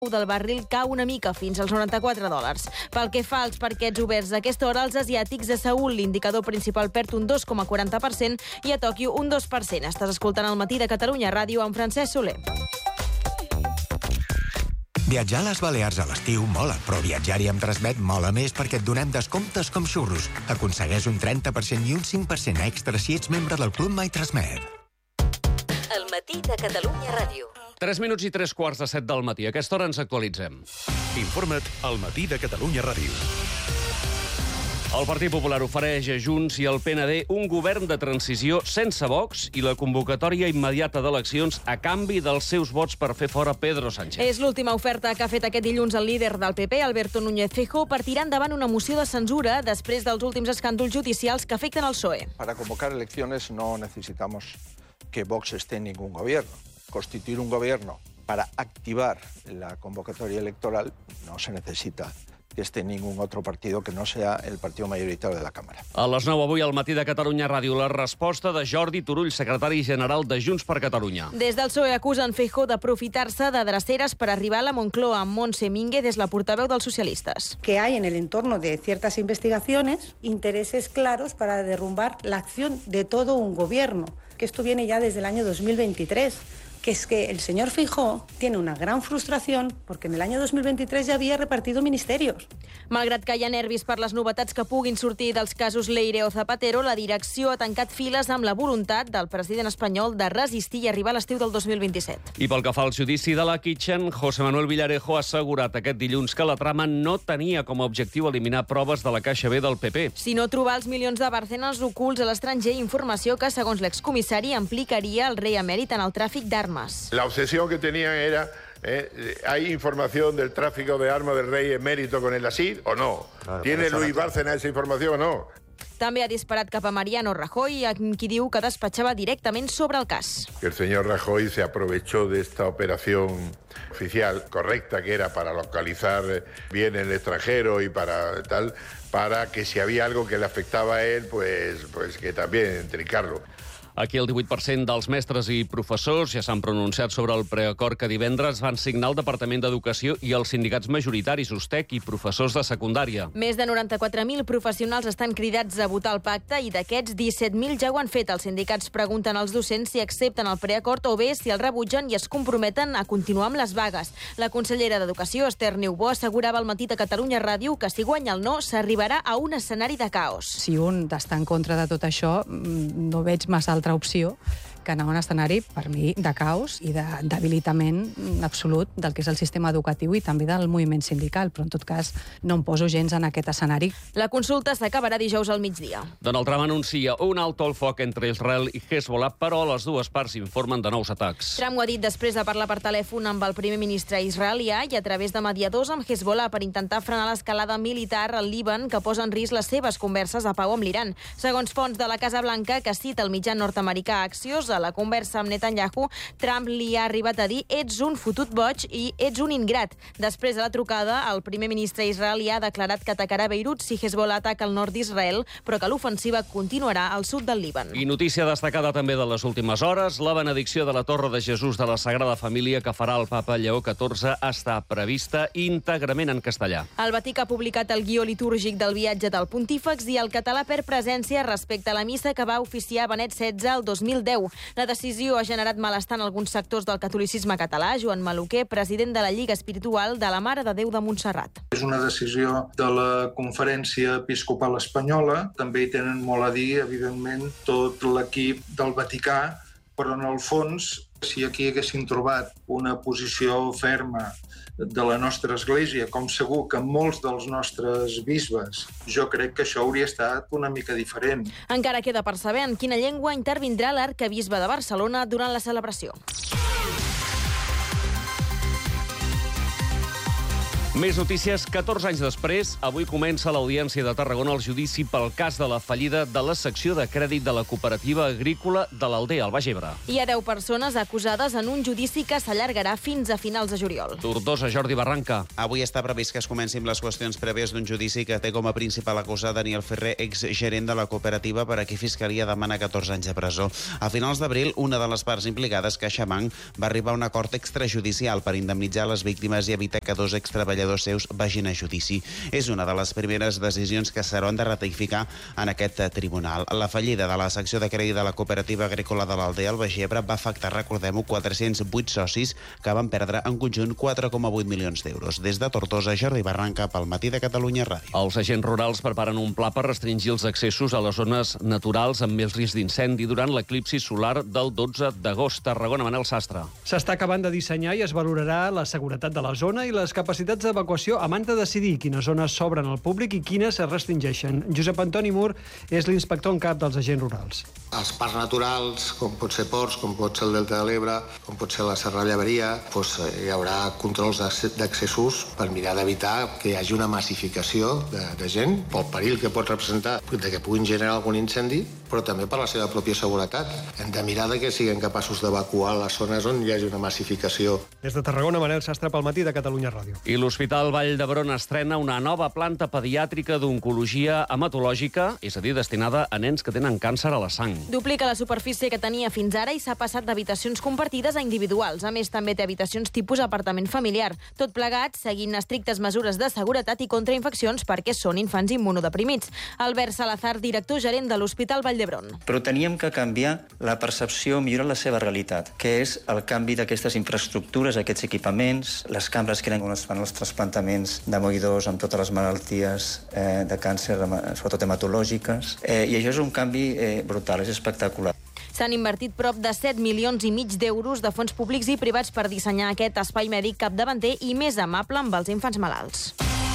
del barril cau una mica fins als $94. Pel que fa als parquets oberts a aquesta hora, als asiàtics, a Seül l'indicador principal perd un 2,40% i a Tòquio un 2%. Estàs escoltant el Matí de Catalunya Ràdio amb Francesc Soler. Viatjar a les Balears a l'estiu mola, però viatjar-hi amb Transmet mola més perquè et donem descomptes com xurros. Aconsegueix un 30% i un 5% extra si ets membre del Club My Transmet. El Matí de Catalunya Ràdio. 3 minuts i 3:45 del matí. A aquesta hora ens actualitzem. Informa't al Matí de Catalunya Ràdio. El Partit Popular ofereix a Junts i al PND un govern de transició sense Vox i la convocatòria immediata d'eleccions a canvi dels seus vots per fer fora Pedro Sánchez. És l'última oferta que ha fet aquest dilluns el líder del PP, Alberto Núñez Feijóo, per tirar endavant una moció de censura després dels últims escàndols judicials que afecten el PSOE. Para convocar elecciones no necesitamos que Vox esté en ningún gobierno. Constituir un gobierno para activar la convocatoria electoral no se necesita que esté ningún otro partido que no sea el partido mayoritario de la Cámara. A les 9 avui al Matí de Catalunya Ràdio, la resposta de Jordi Turull, secretari general de Junts per Catalunya. Des del PSOE acusen Feijóo d'aprofitar-se de dreceres per arribar a la Moncloa. Montse Mínguez és la portaveu dels socialistes. Que hay en el entorno de ciertas investigaciones intereses claros para derrumbar la acción de todo un gobierno, que esto viene ya desde el año 2023. Que es que el señor Feijóo tiene una gran frustración porque en el año 2023 ja havia repartido ministerios. Malgrat que hi ha nervis per les novetats que puguin sortir dels casos Leire o Zapatero, la direcció ha tancat files amb la voluntat del president espanyol de resistir i arribar a l'estiu del 2027. I pel que fa al judici de la Kitchen, José Manuel Villarejo ha assegurat aquest dilluns que la trama no tenia com a objectiu eliminar proves de la Caixa B del PP. Sinó trobar els milions de Bárcenas ocults a l'estranger, informació que, segons l'excomissari, implicaria el rei emèrit en el tràfic d'armes. La obsesión que tenían era, ¿hay información del tráfico de armas del rey emérito con el ASID o no? Claro, ¿tiene Luis Bárcenas esa información o no? També ha disparat cap a Mariano Rajoy, amb qui diu que despatxava directament sobre el cas. El señor Rajoy se aprovechó de esta operación oficial correcta que era para localizar bien en el extranjero y para tal, para que si había algo que le afectaba a él, pues que también trincarlo. Aquí el 18% dels mestres i professors ja s'han pronunciat sobre el preacord que divendres van signar el Departament d'Educació i els sindicats majoritaris, USTEC i professors de secundària. Més de 94.000 professionals estan cridats a votar el pacte i d'aquests 17.000 ja ho han fet. Els sindicats pregunten als docents si accepten el preacord o bé si el rebutgen i es comprometen a continuar amb les vagues. La consellera d'Educació, Esther Niubó, assegurava al Matí de Catalunya Ràdio que si guanya el no s'arribarà a un escenari de caos. Si un està en contra de tot això, no veig massa altra opció que anar a un escenari, per mi, de caos i de debilitament absolut del que és el sistema educatiu i també del moviment sindical, però en tot cas no em poso gens en aquest escenari. La consulta s'acabarà dijous al migdia. Donald Trump anuncia un alto al foc entre Israel i Hezbollah, però les dues parts informen de nous atacs. Trump ho ha dit després de parlar per telèfon amb el primer ministre israelià i a través de mediadors amb Hezbollah per intentar frenar l'escalada militar al Líban que posa en risc les seves converses de pau amb l'Iran. Segons fonts de la Casa Blanca que cita el mitjà nord-americà Axios, a la conversa amb Netanyahu, Trump li ha arribat a dir «ets un fotut boig i ets un ingrat». Després de la trucada, el primer ministre israelià ha declarat que atacarà Beirut si Hezbollah ataca el nord d'Israel, però que l'ofensiva continuarà al sud del Líban. I notícia destacada també de les últimes hores, la benedicció de la Torre de Jesús de la Sagrada Família que farà el papa Lleó XIV està prevista íntegrament en castellà. El Vaticà ha publicat el guió litúrgic del viatge del pontífex i el català perd presència respecte a la missa que va oficiar Benet XVI el 2010. La decisió ha generat malestar en alguns sectors del catolicisme català. Joan Maluquer, president de la Lliga Espiritual de la Mare de Déu de Montserrat. És una decisió de la Conferència Episcopal Espanyola. També hi tenen molt a dir, evidentment, tot l'equip del Vaticà, però en el fons, si aquí haguessin trobat una posició ferma de la nostra església, com segur que molts dels nostres bisbes, jo crec que això hauria estat una mica diferent. Encara queda per saber en quina llengua intervindrà l'arquebisbe de Barcelona durant la celebració. Més notícies. 14 anys després, avui comença a l'Audiència de Tarragona el judici pel cas de la fallida de la secció de crèdit de la cooperativa agrícola de l'Aldea, al Baix Ebre. Hi ha 10 persones acusades en un judici que s'allargarà fins a finals de juliol. Tortosa, Jordi Barranca. Avui està previst que es comencin les qüestions prèvies d'un judici que té com a principal acusat Daniel Ferrer, exgerent de la cooperativa, per a qui Fiscalia demana 14 anys de presó. A finals d'abril, una de les parts implicades, CaixaBank, va arribar a un acord extrajudicial per indemnitzar les víctimes i evitar que 2 extreballadors seus vagin a judici. És una de les primeres decisions que s'hauran de ratificar en aquest tribunal. La fallida de la secció de crèdit de la cooperativa agrícola de l'Aldea al Baix Ebre va afectar, recordem-ho, 408 socis que van perdre en conjunt 4,8 milions d'euros. Des de Tortosa, Jordi Barranca, pel Matí de Catalunya Ràdio. Els agents rurals preparen un pla per restringir els accessos a les zones naturals amb més risc d'incendi durant l'eclipsi solar del 12 d'agost. Tarragona, Manel Sastre. S'està acabant de dissenyar i es valorarà la seguretat de la zona i les capacitats d'evacuació abans de decidir quines zones s'obren al públic i quines es restringeixen. Josep Antoni Mur és l'inspector en cap dels agents rurals. Els parcs naturals, com pot ser Ports, com pot ser el Delta de l'Ebre, com pot ser la Serra Lleberia, hi haurà controls d'accessos per mirar d'evitar que hi hagi una massificació de gent, pel perill que pot representar de que puguin generar algun incendi, però també per la seva pròpia seguretat. Hem de mirar que siguin capaços d'evacuar les zones on hi hagi una massificació. Des de Tarragona, Manel Sastre, pel Matí de Catalunya Ràdio. I l'Hospital Vall d'Hebron estrena una nova planta pediàtrica d'oncologia hematològica, és a dir, destinada a nens que tenen càncer a la sang. Duplica la superfície que tenia fins ara i s'ha passat d'habitacions compartides a individuals. A més, també té habitacions tipus apartament familiar. Tot plegat, seguint estrictes mesures de seguretat i contrainfeccions perquè són infants immunodeprimits. Albert Salazar, director gerent de l'Hospital Vall d'Hebron. Però teníem que canviar la percepció, millorar la seva realitat, que és el canvi d'aquestes infraestructures, aquests equipaments, les cambres que eren on es fan els trasplantaments de moïdors amb totes les malalties de càncer, sobretot hematològiques. I això és un canvi brutal, és espectacular. S'han invertit prop de 7,5 milions d'euros de fons públics i privats per dissenyar aquest espai mèdic capdavanter i més amable amb els infants malalts.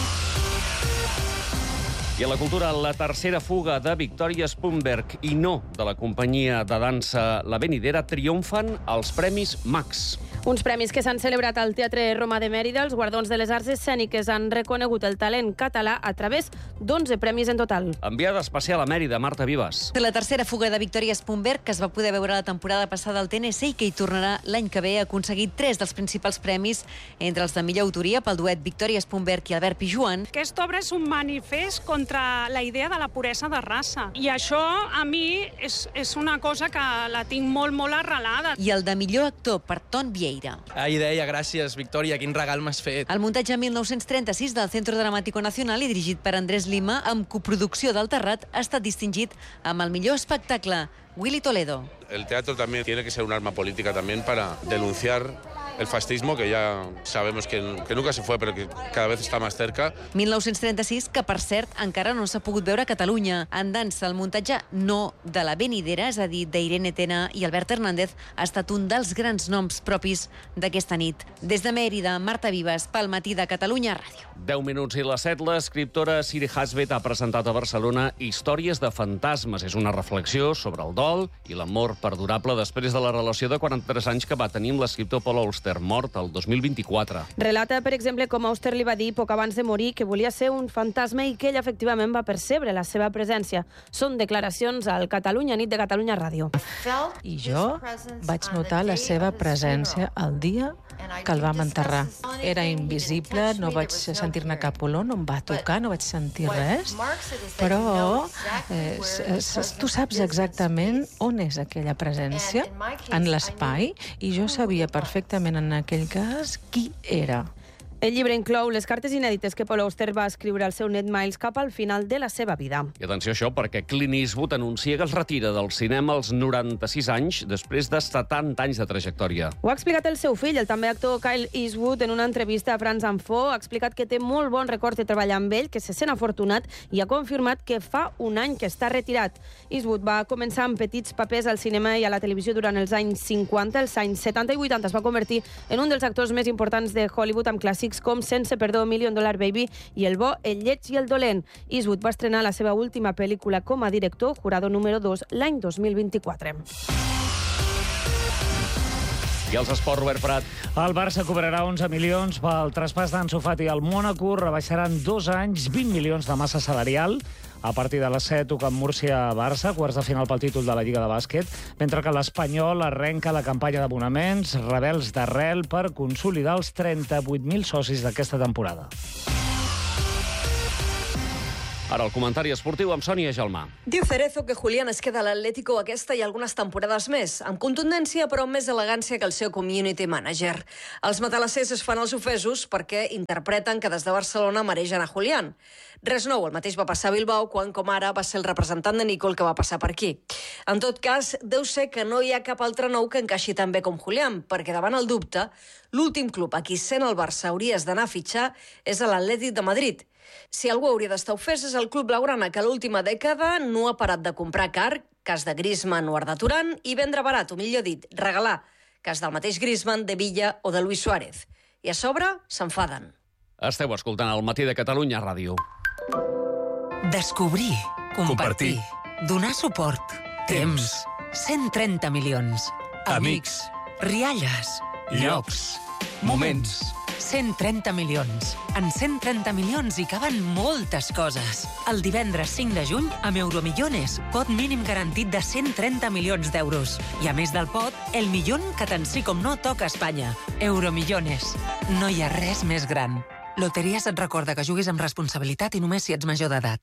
I a la cultura, la tercera fuga de Victoria Spunberg i no de la companyia de dansa La Venidera triomfen als Premis Max. Uns premis que s'han celebrat al Teatre Roma de Mèrida. Els guardons de les arts escèniques han reconegut el talent català a través d'11 premis en total. Enviada especial a Mèrida, Marta Vives. La tercera fuga de Victoria Spunberg, que es va poder veure la temporada passada al TNC i que hi tornarà l'any que ve, ha aconseguit 3 dels principals premis, entre els de millor autoria pel duet Victoria Spunberg i Albert Pijuan. Aquesta obra és un manifest contra la idea de la puresa de raça. I això, a mi, és una cosa que la tinc molt, molt arrelada. I el de millor actor per Ton Vieira. Ahir deia, gràcies, Victòria, quin regal m'has fet. El muntatge 1936 del Centro Dramático Nacional i dirigit per Andrés Lima, amb coproducció del Terrat, ha estat distingit amb el millor espectacle, Willy Toledo. El teatro también tiene que ser un arma política también para denunciar el fascismo, que ya sabemos que nunca se fue, pero que cada vez está más cerca. 1936, que per cert encara no s'ha pogut veure a Catalunya. En dansa, el muntatge no de La Venidera, és a dir, d'Irene Tena i Albert Hernández, ha estat un dels grans noms propis d'aquesta nit. Des de Mèrida, Marta Vives, pel Matí de Catalunya Ràdio. 10 minuts i les 7, l'escriptora Siri Hasbet ha presentat a Barcelona Històries de fantasmes. És una reflexió sobre el dol i l'amor perdurable després de la relació de 43 anys que va tenir amb l'escriptor Paul Auster, mort el 2024. Relata, per exemple, com Auster li va dir poc abans de morir que volia ser un fantasma i que ell efectivament va percebre la seva presència. Són declaracions al Catalunya Nit de Catalunya Ràdio. I jo vaig notar la seva presència el dia que el vam enterrar. Era invisible, no vaig sentir-ne cap olor, no em va tocar, no vaig sentir res, però tu saps exactament on és aquella presència, en l'espai, i jo sabia perfectament en aquell cas qui era. El llibre inclou les cartes inèdites que Paul Auster va escriure al seu net Miles cap al final de la seva vida. I atenció a això, perquè Clint Eastwood anuncia que es retira del cinema als 96 anys després de 70 anys de trajectòria. Ho ha explicat el seu fill, el també actor Kyle Eastwood, en una entrevista a France Info. Ha explicat que té molt bon record de treballar amb ell, que se sent afortunat i ha confirmat que fa un any que està retirat. Eastwood va començar amb petits papers al cinema i a la televisió durant els anys 50. Els anys 70 i 80 es va convertir en un dels actors més importants de Hollywood amb clàssics com Sense perdó, $1 Million Baby i El bo, el lleig i el dolent. Eastwood va estrenar la seva última pel·lícula com a director, Jurado número 2, l'any 2024. I els esports, Robert Prat. El Barça cobrarà 11 milions pel traspàs d'Ansu Fati al Mónaco. Rebaixaran 2 anys, 20 milions de massa salarial. A partir de les 7 toca amb Múrcia-Barça, quarts de final pel títol de la Lliga de Bàsquet, mentre que l'Espanyol arrenca la campanya d'abonaments rebels d'arrel per consolidar els 38.000 socis d'aquesta temporada. Ara el comentari esportiu amb Sònia Gelmà. Diu Cerezo que Julián es queda a l'Atlético aquesta i algunes temporades més, amb contundència però amb més elegància que el seu community manager. Els matalassers es fan els ofesos perquè interpreten que des de Barcelona mereixen a Julián. Res nou, el mateix va passar a Bilbao quan, com ara, va ser el representant de Nico el que va passar per aquí. En tot cas, deu ser que no hi ha cap altre nou que encaixi tan bé com Julián, perquè davant el dubte, l'últim club a qui sent el Barça hauries d'anar a fitxar és a l'Atlètic de Madrid. Si algú hauria d'estar ofès és el club blaugrana, que l'última dècada no ha parat de comprar car, cas de Griezmann o Arda Turan, i vendre barat, o millor dit, regalar, cas del mateix Griezmann, de Villa o de Luis Suárez. I a sobre s'enfaden. Esteu escoltant el Matí de Catalunya Ràdio. Descobrir, compartir, donar suport, temps, 130 milions, amics, rialles, llocs, moments. 130 milions. En 130 milions hi caben moltes coses. El divendres 5 de juny, amb Euromillones, pot mínim garantit de 130 milions d'euros. I a més del pot, el millón que tant sí com no toca a Espanya. Euromillones. No hi ha res més gran. Loteries et recorda que juguis amb responsabilitat i només si ets major d'edat.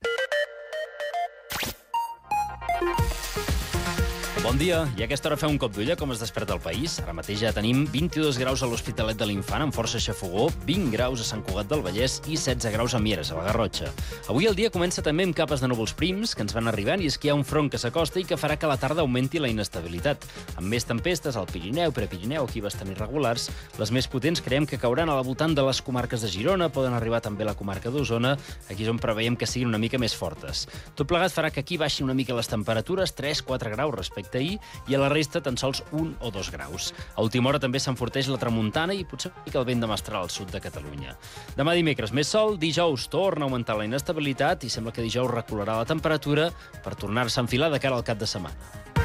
Bon dia, i a aquesta hora feu un cop d'ull a com es desperta el país. Ara mateix ja tenim 22 graus a l'Hospitalet de l'Infant, amb força xafogó, 20 graus a Sant Cugat del Vallès i 16 graus a Mieres, a la Garrotxa. Avui el dia comença també amb capes de núvols prims que ens van arribant, i és que hi ha un front que s'acosta i que farà que a la tarda augmenti la inestabilitat. Amb més tempestes al Pirineu, Prepirineu, aquí bastant irregulars. Les més potents creiem que cauran al voltant de les comarques de Girona, poden arribar també a la comarca d'Osona, aquí és on preveiem que siguin una mica més fortes. Tot plegat farà que aquí baixin una mica les temperatures, 3-4 graus respecte ahir, i a la resta tan sols 1 o 2 graus. A última hora també s'enforteix la tramuntana i potser una mica el vent de mestral al sud de Catalunya. Demà dimecres més sol, dijous torna a augmentar la inestabilitat i sembla que dijous recularà la temperatura per tornar-se a enfilar de cara al cap de setmana.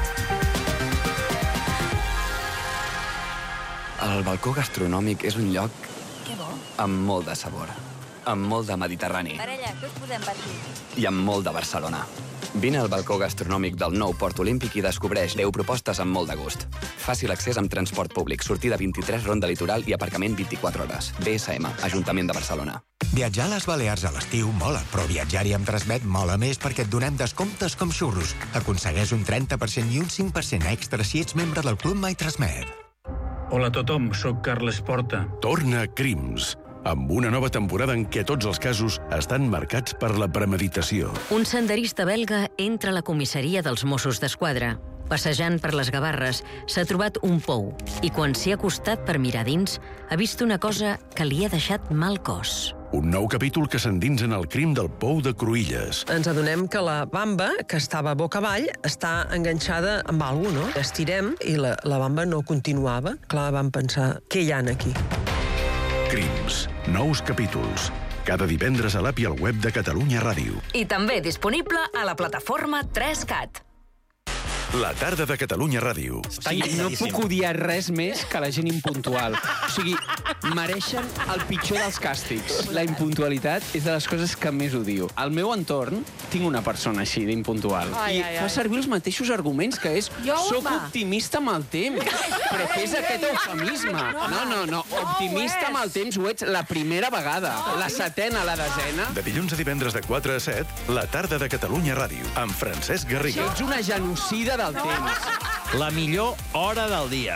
El balcó gastronòmic és un lloc amb molt de sabor, amb molt de Mediterrani Parella, què us podem patir? i amb molt de Barcelona. Vine al balcó gastronòmic del nou Port Olímpic i descobreix 10 propostes amb molt de gust. Fàcil accés amb transport públic, sortida 23 Ronda Litoral i aparcament 24 hores. BSM, Ajuntament de Barcelona. Viatjar a les Balears a l'estiu mola, però viatjar-hi amb Transmet mola més perquè et donem descomptes com xurros. Aconsegueix un 30% i un 5% extra si ets membre del Club MyTransmet. Hola a tothom, sóc Carles Porta. Torna Crims, amb una nova temporada en què tots els casos estan marcats per la premeditació. Un senderista belga entra a la comissaria dels Mossos d'Esquadra. Passejant per les Gavarres, s'ha trobat un pou i quan s'hi ha acostat per mirar dins, ha vist una cosa que li ha deixat mal cos. Un nou capítol que s'endins en el crim del pou de Cruïlles. Ens adonem que la bamba, que estava boca avall, està enganxada amb alguna cosa, no? Estirem i la bamba no continuava. Clar, vam pensar, què hi ha aquí? Crims, nous capítols. Cada divendres a l'app i al web de Catalunya Ràdio. I també disponible a la plataforma 3CAT. La tarda de Catalunya Ràdio. No puc odiar res més que la gent impuntual. O sigui, mereixen el pitjor dels càstigs. La impuntualitat és de les coses que més odio. Al meu entorn tinc una persona així d'impuntual. I fa servir els mateixos arguments, que és soc optimista amb el temps. Però què és aquest eufemisme? No. Optimista amb el temps ho ets la primera vegada. La setena, la desena. De dilluns a divendres de 4 a 7, la tarda de Catalunya Ràdio, amb Francesc Garriga. Ets una genocida del temps. La millor hora del dia.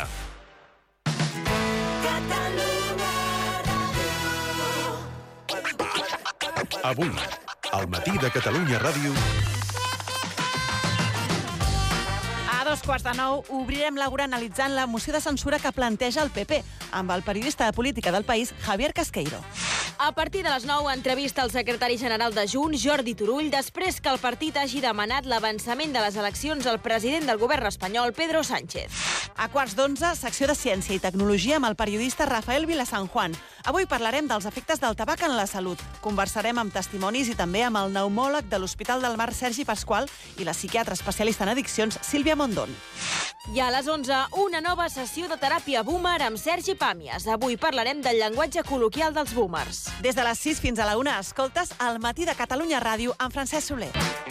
Avui, al matí de Catalunya Ràdio... A 8:45 obrirem l'Àgora analitzant la moció de censura que planteja el PP amb el periodista de política del País, Javier Casqueiro. A partir de les 9, entrevista al secretari general de Junts, Jordi Turull, després que el partit hagi demanat l'avançament de les eleccions al president del govern espanyol, Pedro Sánchez. A 11:15, secció de Ciència i Tecnologia amb el periodista Rafael Vilasanjuan. Avui parlarem dels efectes del tabac en la salut. Conversarem amb testimonis i també amb el pneumòleg de l'Hospital del Mar, Sergi Pasqual, i la psiquiatra especialista en addiccions, Sílvia Mondón. I a les 11, una nova sessió de teràpia boomer amb Sergi Pàmies. Avui parlarem del llenguatge col·loquial dels boomers. Des de les 6 fins a la 1 escoltes El matí de Catalunya Ràdio amb Francesc Soler.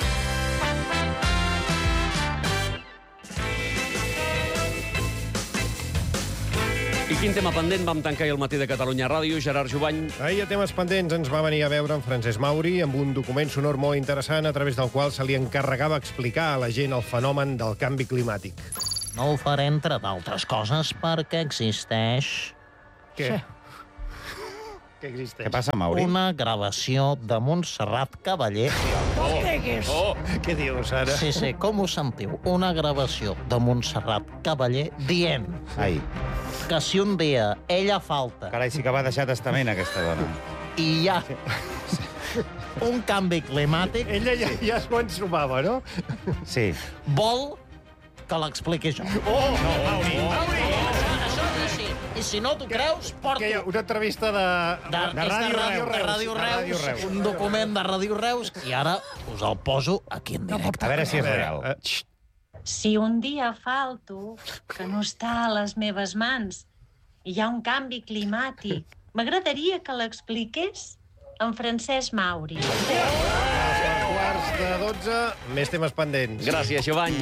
I quin tema pendent vam tancar el matí de Catalunya Ràdio, Gerard Jubany? Ahir a temes pendents ens va venir a veure en Francesc Mauri amb un document sonor molt interessant a través del qual se li encarregava explicar a la gent el fenomen del canvi climàtic. No ho faré, entre d'altres coses, perquè existeix... Què? Què existeix? Què passa, Mauri? Una gravació de Montserrat Cavaller. Què dius, ara? Sí, com ho sentiu? Una gravació de Montserrat Cavaller dient... Ai. Que si un dia ella falta... Carai, sí que va deixar testament, aquesta dona. I hi ha un canvi climàtic... Ella ja s'ho ensumava, no? Sí. Vol que l'expliqui jo. No, Mauri! Això és així. I si no t'ho creus, porto... Què hi ha? Una entrevista de Ràdio Reus. Un document de Ràdio Reus. I ara us el poso aquí en directe. A veure si és real. Si un dia falto, que no està a les meves mans, i hi ha un canvi climàtic, m'agradaria que l'expliqués en Francesc Mauri. Quarts de 12, més temes pendents. Gràcies, Jovany.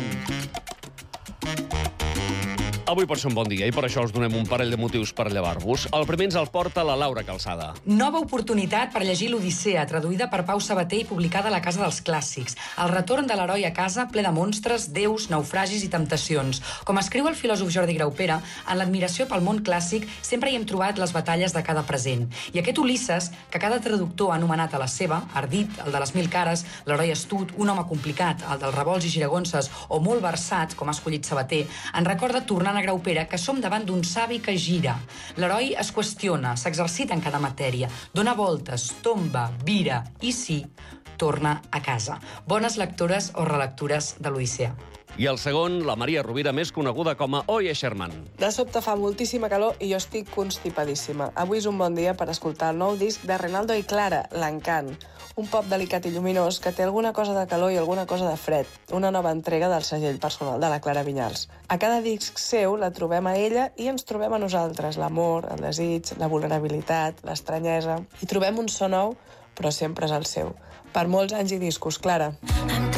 Avui pot ser un bon dia i per això us donem un parell de motius per llevar-vos. El primer ens el porta la Laura Calçada. Nova oportunitat per llegir l'Odissea, traduïda per Pau Sabater i publicada a la Casa dels Clàssics. El retorn de l'heroi a casa ple de monstres, déus, naufragis i temptacions. Com escriu el filòsof Jordi Graupera, en l'admiració pel món clàssic sempre hi hem trobat les batalles de cada present. I aquest Ulisses, que cada traductor ha anomenat a la seva, Ardit, el de les 1000 cares, l'heroi astut, un home complicat, el dels revolts i giragonses, o molt versat, com ha escollit Sabater, en recorda tornant a Graupera que som davant d'un savi que gira. L'heroi es qüestiona, s'exercita en cada matèria, dona voltes, tomba, vira i sí, torna a casa. Bones lectores o relectures de l'Odissea. I el segon, la Maria Rovira, més coneguda com a Oye Sherman. De sobte fa moltíssima calor i jo estic constipadíssima. Avui és un bon dia per escoltar el nou disc de Renaldo i Clara, L'Encant. Un pop delicat i lluminós que té alguna cosa de calor i alguna cosa de fred. Una nova entrega del segell personal de la Clara Vinyals. A cada disc seu la trobem a ella i ens trobem a nosaltres. L'amor, el desig, la vulnerabilitat, l'estranyesa. I trobem un so nou, però sempre és el seu. Per molts anys i discos, Clara.